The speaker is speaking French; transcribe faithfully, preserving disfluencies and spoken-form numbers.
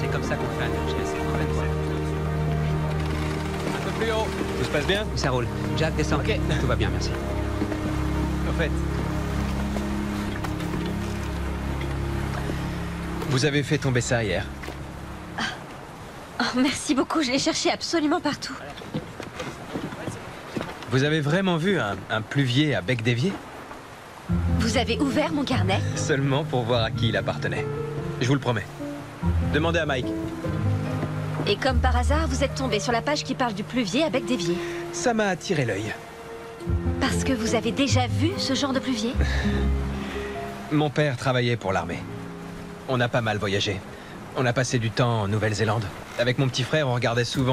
C'est comme ça qu'on fait un G S. Un peu plus haut. Tout se passe bien? Ça roule. Jack, descends. Ok. Tout va bien, merci. Au fait, vous avez fait tomber ça hier. Oh, merci beaucoup, je l'ai cherché absolument partout. Vous avez vraiment vu un, un pluvier à bec dévié? Vous avez ouvert mon carnet? Seulement pour voir à qui il appartenait. Je vous le promets. Demandez à Mike. Et comme par hasard, vous êtes tombé sur la page qui parle du pluvier à bec d'évier. Ça m'a attiré l'œil. Parce que vous avez déjà vu ce genre de pluvier? Mon père travaillait pour l'armée. On a pas mal voyagé. On a passé du temps en Nouvelle-Zélande. Avec mon petit frère, on regardait souvent